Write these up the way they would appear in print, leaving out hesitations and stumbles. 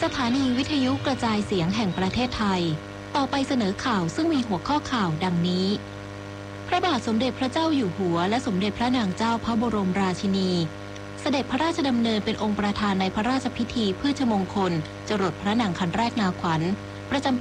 ถานีวิทยุกระจายเสียงแห่งประเทศไทยต่อไปเสนอข่าวซึ่งมีหัวข้อข่าวดังนี้พระบาทสมเด็จพระเจ้าอยู่หัวและสมเด็จพระนางเจ้าพระบรมราชินีเสด็จพระราชดำเนินเป็นองค์ประธานในพระราชพิธีพืชมงคลจรดพระนางคันแรกนาขวัญประจำปี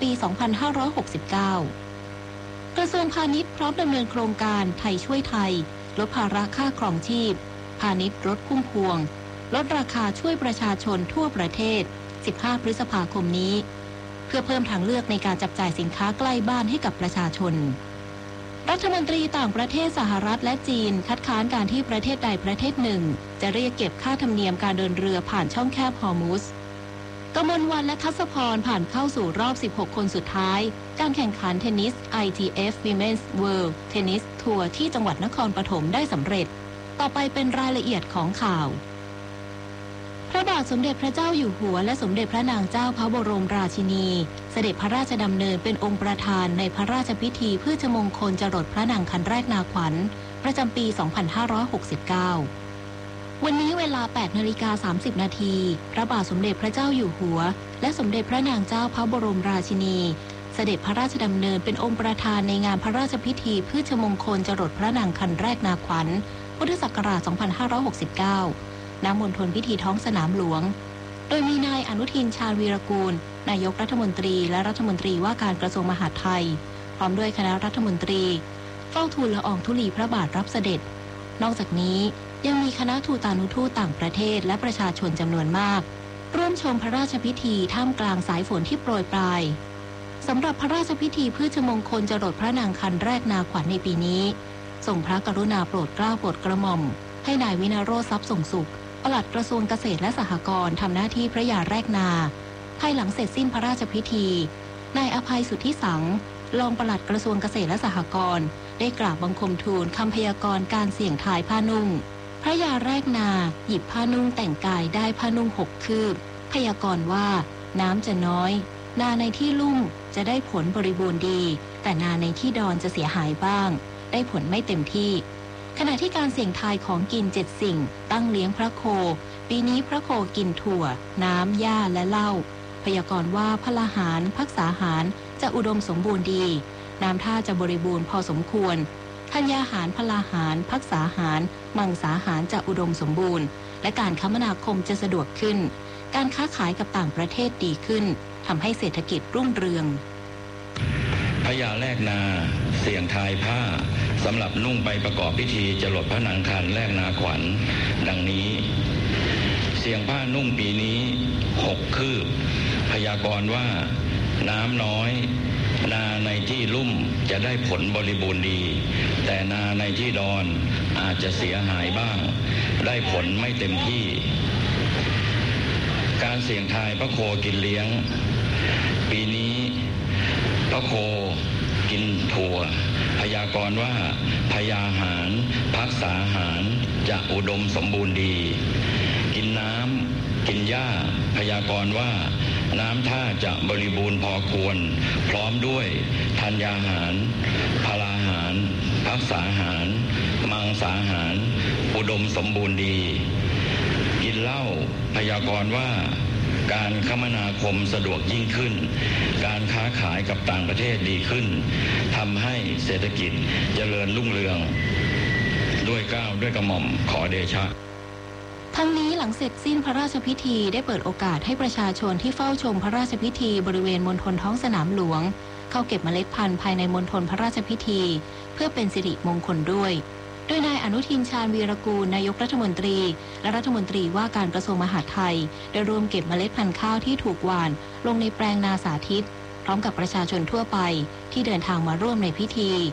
2569 กระทรวงพาณิชย์พร้อมดำเนินโครงการไทยช่วยไทยลดภาระค่าครองชีพพาณิชย์รถพุ่มพวงลดราคาช่วยประชาชนทั่วประเทศ15 พฤษภาคมนี้เพื่อเพิ่มทางเลือกในการจับจ่ายสินค้าใกล้บ้านให้กับประชาชนรัฐมนตรีต่างประเทศสหรัฐและจีนคัดค้านการที่ประเทศใดประเทศหนึ่งจะเรียกเก็บค่าธรรมเนียมการเดินเรือผ่านช่องแคบฮอร์มุซกมลวรรณและทัศพรผ่านเข้าสู่รอบ 16 คนสุดท้ายการแข่งขันเทนนิส ITF Women's World Tennis Tour ที่จังหวัดนครปฐมได้สำเร็จต่อไปเป็นรายละเอียดของข่าวพระบาทสมเด็จพระเจ้าอยู่หัวและสมเด็จพระนางเจ้าพระบรมราชินีเสด็จพระราชดำเนินเป็นองค์ประธานในพระราชพิธีพืชมงคลจรดพระนางคันแรกนาขวัญประจำปี 2569 วันนี้เวลา 8:30 นาทีพระบาทสมเด็จพระเจ้าอยู่หัวและสมเด็จพระนางเจ้าพระบรมราชินีเสด็จพระราชดำเนินเป็นองค์ประธานในงานพระราชพิธีพืชมงคลจรดพระนางคันแรกนาขวัญพุทธศักราช 2569 ณ มณฑลพิธีท้องสนามหลวงโดยมีนายอนุทินชาญวีรกูลนายกรัฐมนตรีและรัฐมนตรีว่าการกระทรวงมหาดไทยพร้อมด้วยคณะรัฐมนตรีเฝ้าทูลละอองธุลีพระบาทรับเสด็จนอกจากนี้ยังมีคณะทูตานุทูตต่างประเทศและประชาชนจำนวนมากร่วมชมพระราชพิธีท่ามกลางสายฝนที่โปรยปลายสำหรับพระราชพิธีพืชมงคลจรดพระนางคันแรกนาขวัญในปีนี้ทรงพระกรุณาโปรดเกล้าโปรดกระหม่อมให้นายวินโรจน์ทรัพย์ส่งสุขปลัดกระทรวงเกษตรและสหกรณ์ทำหน้าที่พระยาแรกนาภายหลังเสร็จสิ้นพระราชพิธีนายอภัยสุทธิสังรองปลัดกระทรวงเกษตรและสหกรณ์ได้กราบบังคมทูลคำพยากรณ์การเสี่ยงทายผ้านุ่งพระยาแรกนาหยิบผ้านุ่งแต่งกายได้ผ้านุ่ง6 คืบพยากรณ์ว่าน้ำจะน้อยนาในที่ลุ่มจะได้ผลบริบูรณ์ดีแต่นาในที่ดอนจะเสียหายบ้างได้ผลไม่เต็มที่ขณะที่การเสี่ยงทายของกิน7 สิ่งตั้งเลี้ยงพระโคปีนี้พระโคกินถั่วน้ำหญ้าและเหล้าพยากรณ์ว่าพลาหารภักษาหารจะอุดมสมบูรณ์ดีน้ำท่าจะบริบูรณ์พอสมควรธัญญาหารพลาหารภักษาหารมังสาหารจะอุดมสมบูรณ์และการคมนาคมจะสะดวกขึ้นการค้าขายกับต่างประเทศดีขึ้นทำให้เศรษฐกิจรุ่งเรืองพญาแรกนาเสี่ยงทายผ้าสำหรับนุ่งไปประกอบพิธีจรดพระนางคันแรกนาขวัญดังนี้เสี่ยงผ้านุ่งปีนี้6 คืบพยากรณ์ว่าน้ำน้อยนาในที่ลุ่มจะได้ผลบริบูรณ์ดีแต่นาในที่ดอนอาจจะเสียหายบ้างได้ผลไม่เต็มที่การเสี่ยงทายพระโคกินเลี้ยงปีนี้พระโคกินถั่วพยากรณ์ว่าพยาหารภักษาหารจะอุดมสมบูรณ์ดีกินน้ำกินหญ้าพยากรณ์ว่าน้ำท่าจะบริบูรณ์พอควรพร้อมด้วยธัญญาหารพลาหารภักษาหารมังสาหารอุดมสมบูรณ์ดีกินเหล้าพยากรณ์ว่าการคมนาคมสะดวกยิ่งขึ้นการค้าขายกับต่างประเทศดีขึ้นทำให้เศรษฐกิจเจริญรุ่งเรืองด้วยเกล้าด้วยกระหม่อมขอเดชะทั้งนี้หลังเสร็จสิ้นพระราชพิธีได้เปิดโอกาสให้ประชาชนที่เฝ้าชมพระราชพิธีบริเวณมณฑลท้องสนามหลวงเข้าเก็บเมล็ดพันธุ์ภายในมณฑลพระราชพิธีเพื่อเป็นสิริมงคลด้วยโดยนายอนุทินชาญวีรกูลนายกรัฐมนตรีและรัฐมนตรีว่าการกระทรวงมหาดไทยได้ร่วมเก็บเมล็ดพันธุ์ข้าวที่ถูกหว่านลงในแปลงนาสาธิตพร้อมกับประชาชนทั่วไปที่เดินทางมาร่วมในพิธี